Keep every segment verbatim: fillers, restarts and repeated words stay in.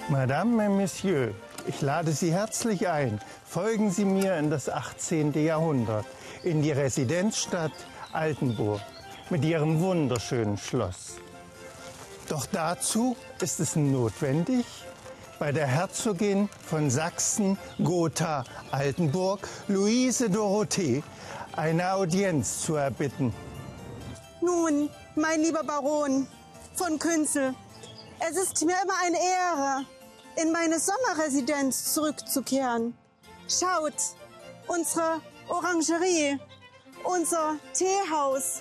Madame et Monsieur, ich lade Sie herzlich ein. Folgen Sie mir in das achtzehnte Jahrhundert, in die Residenzstadt Altenburg mit ihrem wunderschönen Schloss. Doch dazu ist es notwendig, bei der Herzogin von Sachsen-Gotha-Altenburg, Luise Dorothee, eine Audienz zu erbitten. Nun, mein lieber Baron von Künzel, es ist mir immer eine Ehre, in meine Sommerresidenz zurückzukehren. Schaut, unsere Orangerie, unser Teehaus.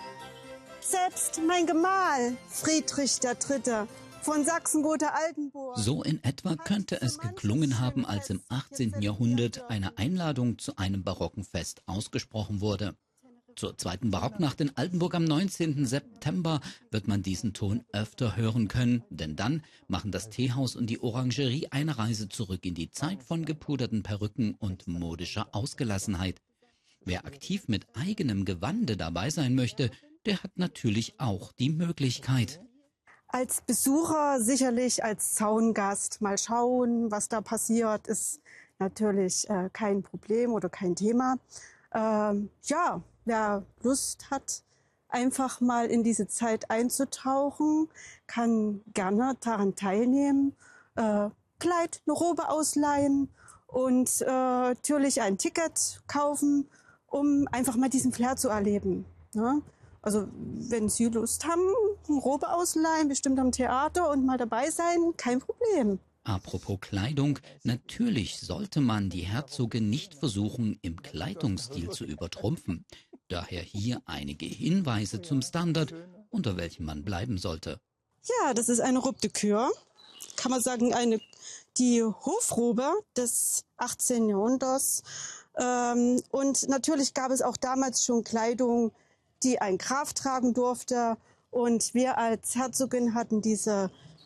Selbst mein Gemahl, Friedrich der Dritte von Sachsen-Gotha-Altenburg. So in etwa könnte es geklungen haben, als im achtzehnten Jahrhundert eine Einladung zu einem barocken Fest ausgesprochen wurde. Zur zweiten Barocknacht in Altenburg am neunzehnten September wird man diesen Ton öfter hören können, denn dann machen das Teehaus und die Orangerie eine Reise zurück in die Zeit von gepuderten Perücken und modischer Ausgelassenheit. Wer aktiv mit eigenem Gewande dabei sein möchte, der hat natürlich auch die Möglichkeit. Als Besucher, sicherlich als Zaungast, mal schauen, was da passiert, ist natürlich äh, kein Problem oder kein Thema. Ähm, ja, wer Lust hat, einfach mal in diese Zeit einzutauchen, kann gerne daran teilnehmen, äh, Kleid, eine Robe ausleihen und äh, natürlich ein Ticket kaufen, um einfach mal diesen Flair zu erleben. Ne? Also wenn Sie Lust haben, eine Robe ausleihen, bestimmt am Theater und mal dabei sein, kein Problem. Apropos Kleidung, natürlich sollte man die Herzogin nicht versuchen, im Kleidungsstil zu übertrumpfen. Daher hier einige Hinweise zum Standard, unter welchem man bleiben sollte. Ja, das ist eine Robe de Cour, kann man sagen, eine, die Hofrobe des achtzehnten Jahrhunderts. Ähm, und natürlich gab es auch damals schon Kleidung, die ein Graf tragen durfte. Und wir als Herzogin hatten diese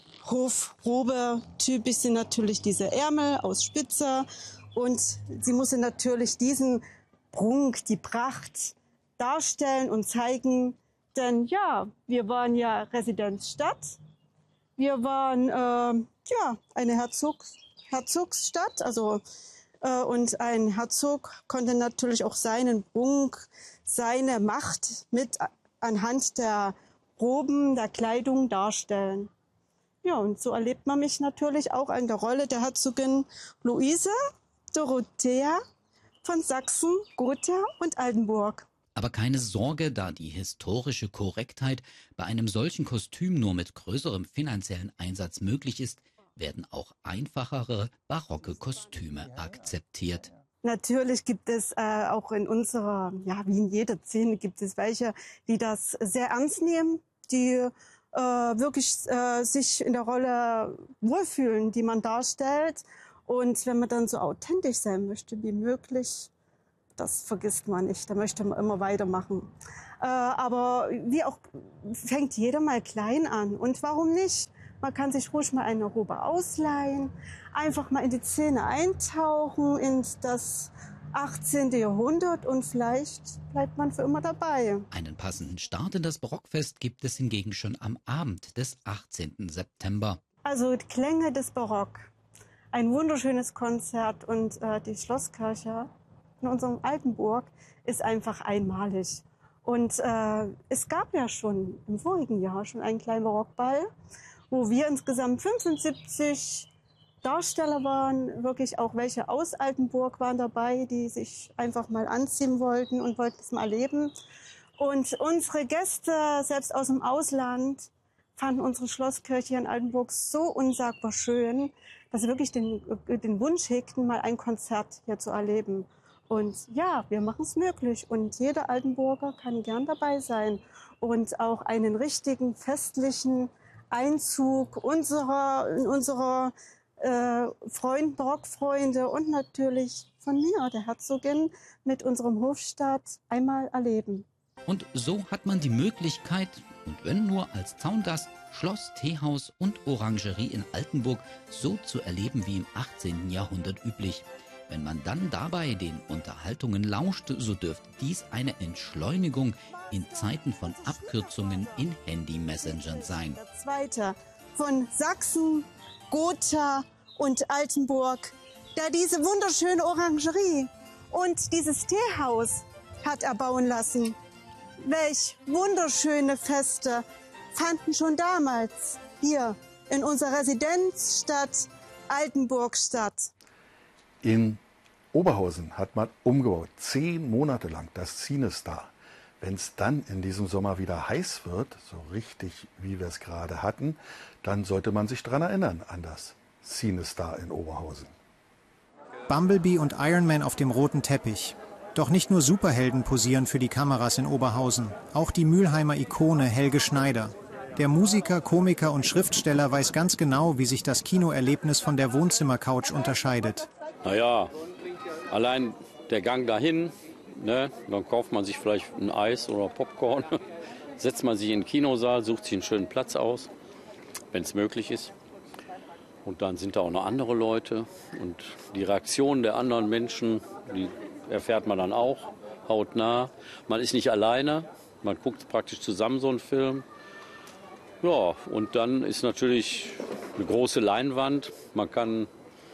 Hofrobe. Typisch sind natürlich diese Ärmel aus Spitze. Und sie musste natürlich diesen Prunk, die Pracht darstellen und zeigen. Denn ja, wir waren ja Residenzstadt. Wir waren äh, ja eine Herzogs Herzogsstadt. Also, äh, und ein Herzog konnte natürlich auch seinen Prunk, seine Macht mit anhand der Roben, der Kleidung darstellen. Ja, und so erlebt man mich natürlich auch in der Rolle der Herzogin Luise Dorothea von Sachsen, Gotha und Altenburg. Aber keine Sorge, da die historische Korrektheit bei einem solchen Kostüm nur mit größerem finanziellen Einsatz möglich ist, werden auch einfachere barocke Kostüme akzeptiert. Natürlich gibt es äh, auch in unserer, ja wie in jeder Szene, gibt es welche, die das sehr ernst nehmen, die äh, wirklich äh, sich in der Rolle wohlfühlen, die man darstellt. Und wenn man dann so authentisch sein möchte wie möglich, das vergisst man nicht, da möchte man immer weitermachen. Äh, aber wie auch, fängt jeder mal klein an. Und warum nicht? Man kann sich ruhig mal eine Robe ausleihen, einfach mal in die Szene eintauchen, in das achtzehnte Jahrhundert und vielleicht bleibt man für immer dabei. Einen passenden Start in das Barockfest gibt es hingegen schon am Abend des achtzehnten September. Also die Klänge des Barock, ein wunderschönes Konzert und äh, die Schlosskirche in unserem Altenburg ist einfach einmalig. Und äh, es gab ja schon im vorigen Jahr schon einen kleinen Barockball, wo wir insgesamt fünfundsiebzig Darsteller waren, wirklich auch welche aus Altenburg waren dabei, die sich einfach mal anziehen wollten und wollten es mal erleben. Und unsere Gäste, selbst aus dem Ausland, fanden unsere Schlosskirche hier in Altenburg so unsagbar schön, dass sie wirklich den, den Wunsch hegten, mal ein Konzert hier zu erleben. Und ja, wir machen es möglich und jeder Altenburger kann gern dabei sein und auch einen richtigen festlichen Einzug unserer, unserer äh, Freund, Barockfreunde und natürlich von mir, der Herzogin, mit unserem Hofstaat einmal erleben. Und so hat man die Möglichkeit, und wenn nur als Zaungast, Schloss, Teehaus und Orangerie in Altenburg so zu erleben wie im achtzehnten Jahrhundert üblich. Wenn man dann dabei den Unterhaltungen lauscht, so dürfte dies eine Entschleunigung in Zeiten von Abkürzungen in Handy-Messengern sein. Der zweite von Sachsen Gotha und Altenburg, der diese wunderschöne Orangerie und dieses Teehaus hat erbauen lassen. Welch wunderschöne Feste fanden schon damals hier in unserer Residenzstadt Altenburg statt. In Oberhausen hat man umgebaut, zehn Monate lang, das CineStar. Wenn es dann in diesem Sommer wieder heiß wird, so richtig wie wir es gerade hatten, dann sollte man sich daran erinnern, an das CineStar in Oberhausen. Bumblebee und Iron Man auf dem roten Teppich. Doch nicht nur Superhelden posieren für die Kameras in Oberhausen, auch die Mülheimer Ikone Helge Schneider. Der Musiker, Komiker und Schriftsteller weiß ganz genau, wie sich das Kinoerlebnis von der Wohnzimmercouch unterscheidet. Naja, allein der Gang dahin, ne, dann kauft man sich vielleicht ein Eis oder Popcorn, setzt man sich in den Kinosaal, sucht sich einen schönen Platz aus, wenn es möglich ist. Und dann sind da auch noch andere Leute und die Reaktionen der anderen Menschen, die erfährt man dann auch hautnah. Man ist nicht alleine, man guckt praktisch zusammen so einen Film. Ja, und dann ist natürlich eine große Leinwand. Man kann,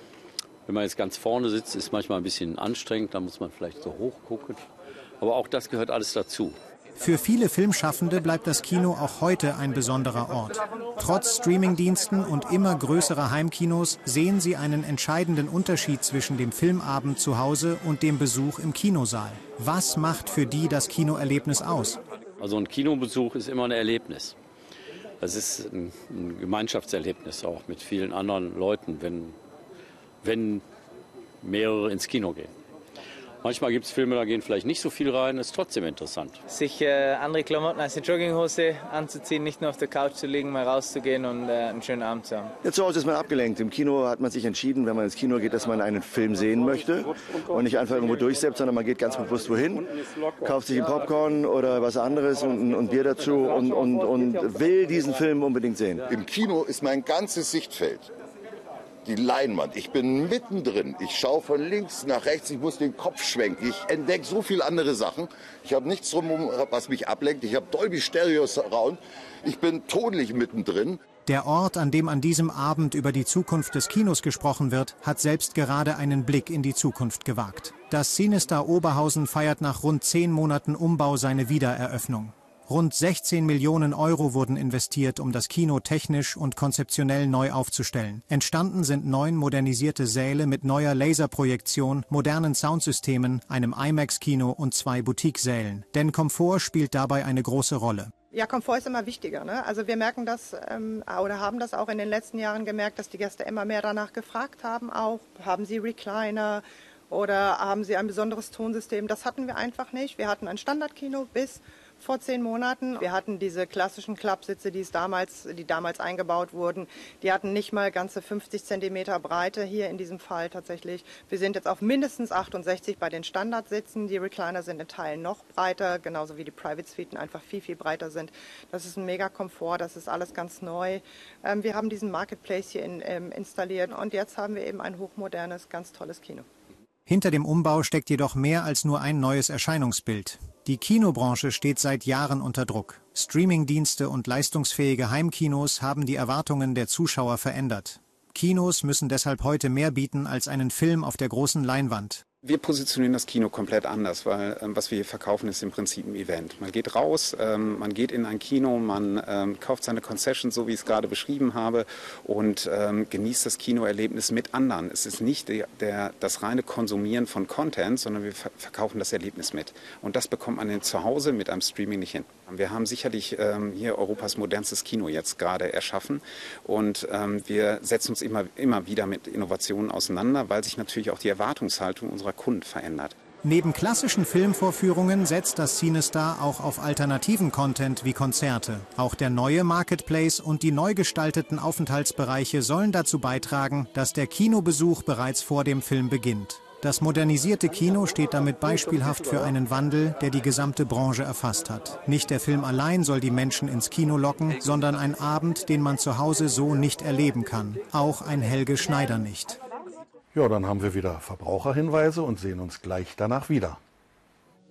wenn man jetzt ganz vorne sitzt, ist manchmal ein bisschen anstrengend, da muss man vielleicht so hoch gucken. Aber auch das gehört alles dazu. Für viele Filmschaffende bleibt das Kino auch heute ein besonderer Ort. Trotz Streamingdiensten und immer größerer Heimkinos sehen sie einen entscheidenden Unterschied zwischen dem Filmabend zu Hause und dem Besuch im Kinosaal. Was macht für die das Kinoerlebnis aus? Also ein Kinobesuch ist immer ein Erlebnis. Das ist ein, ein Gemeinschaftserlebnis auch mit vielen anderen Leuten, wenn, wenn mehrere ins Kino gehen. Manchmal gibt es Filme, da gehen vielleicht nicht so viel rein, ist trotzdem interessant. Sich äh, andere Klamotten als eine Jogginghose anzuziehen, nicht nur auf der Couch zu liegen, mal rauszugehen und äh, einen schönen Abend zu haben. Ja, zu Hause ist man abgelenkt. Im Kino hat man sich entschieden, wenn man ins Kino geht, dass man einen Film sehen möchte und nicht einfach irgendwo durchsetzt, sondern man geht ganz bewusst wohin, kauft sich ein Popcorn oder was anderes und ein Bier dazu und, und, und will diesen Film unbedingt sehen. Im Kino ist mein ganzes Sichtfeld die Leinwand. Ich bin mittendrin. Ich schaue von links nach rechts. Ich muss den Kopf schwenken. Ich entdecke so viele andere Sachen. Ich habe nichts drumherum, was mich ablenkt. Ich habe Dolby Stereo Surround. Ich bin totally mittendrin. Der Ort, an dem an diesem Abend über die Zukunft des Kinos gesprochen wird, hat selbst gerade einen Blick in die Zukunft gewagt. Das CineStar Oberhausen feiert nach rund zehn Monaten Umbau seine Wiedereröffnung. Rund sechzehn Millionen Euro wurden investiert, um das Kino technisch und konzeptionell neu aufzustellen. Entstanden sind neun modernisierte Säle mit neuer Laserprojektion, modernen Soundsystemen, einem IMAX-Kino und zwei Boutique-Sälen. Denn Komfort spielt dabei eine große Rolle. Ja, Komfort ist immer wichtiger, ne? Also wir merken das ähm, oder haben das auch in den letzten Jahren gemerkt, dass die Gäste immer mehr danach gefragt haben. Auch haben sie Recliner oder haben sie ein besonderes Tonsystem? Das hatten wir einfach nicht. Wir hatten ein Standardkino bis vor zehn Monaten. Wir hatten diese klassischen Klappsitze, die, es damals, die damals eingebaut wurden. Die hatten nicht mal ganze fünfzig Zentimeter Breite hier in diesem Fall tatsächlich. Wir sind jetzt auf mindestens achtundsechzig bei den Standardsitzen. Die Recliner sind in Teilen noch breiter, genauso wie die Private Suiten einfach viel, viel breiter sind. Das ist ein mega Komfort, das ist alles ganz neu. Ähm, wir haben diesen Marketplace hier in, ähm, installiert und jetzt haben wir eben ein hochmodernes, ganz tolles Kino. Hinter dem Umbau steckt jedoch mehr als nur ein neues Erscheinungsbild. Die Kinobranche steht seit Jahren unter Druck. Streamingdienste und leistungsfähige Heimkinos haben die Erwartungen der Zuschauer verändert. Kinos müssen deshalb heute mehr bieten als einen Film auf der großen Leinwand. Wir positionieren das Kino komplett anders, weil ähm, was wir hier verkaufen, ist im Prinzip ein Event. Man geht raus, ähm, man geht in ein Kino, man ähm, kauft seine Concessions, so wie ich es gerade beschrieben habe, und ähm, genießt das Kinoerlebnis mit anderen. Es ist nicht der, der, das reine Konsumieren von Content, sondern wir ver verkaufen das Erlebnis mit. Und das bekommt man zu Hause mit einem Streaming nicht hin. Wir haben sicherlich ähm, hier Europas modernstes Kino jetzt gerade erschaffen und ähm, wir setzen uns immer, immer wieder mit Innovationen auseinander, weil sich natürlich auch die Erwartungshaltung unserer Kunden verändert. Neben klassischen Filmvorführungen setzt das CineStar auch auf alternativen Content wie Konzerte. Auch der neue Marketplace und die neu gestalteten Aufenthaltsbereiche sollen dazu beitragen, dass der Kinobesuch bereits vor dem Film beginnt. Das modernisierte Kino steht damit beispielhaft für einen Wandel, der die gesamte Branche erfasst hat. Nicht der Film allein soll die Menschen ins Kino locken, sondern ein Abend, den man zu Hause so nicht erleben kann. Auch ein Helge Schneider nicht. Ja, dann haben wir wieder Verbraucherhinweise und sehen uns gleich danach wieder.